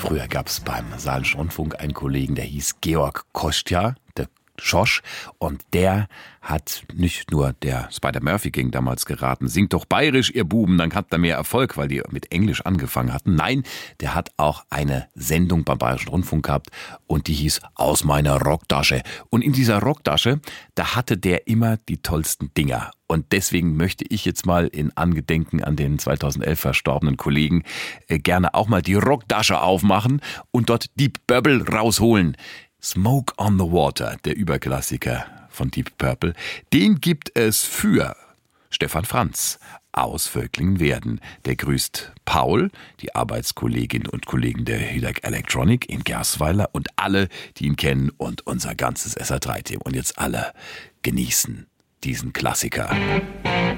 Früher gab es beim Saarländischen Rundfunk einen Kollegen, der hieß Georg Kostja, der Schosch, und der hat nicht nur der Spider-Murphy Gang damals geraten, singt doch bayerisch, ihr Buben, dann habt ihr mehr Erfolg, weil die mit Englisch angefangen hatten. Nein, der hat auch eine Sendung beim Bayerischen Rundfunk gehabt und die hieß Aus meiner Rocktasche. Und in dieser Rocktasche, da hatte der immer die tollsten Dinger. Und deswegen möchte ich jetzt mal in Angedenken an den 2011 verstorbenen Kollegen gerne auch mal die Rocktasche aufmachen und dort Deep Purple rausholen. Smoke on the Water, der Überklassiker von Deep Purple, den gibt es für Stefan Franz aus Völklingen-Werden. Der grüßt Paul, die Arbeitskolleginnen und Kollegen der Hilak Electronic in Gersweiler und alle, die ihn kennen und unser ganzes SR3-Team. Und jetzt alle genießen diesen Klassiker.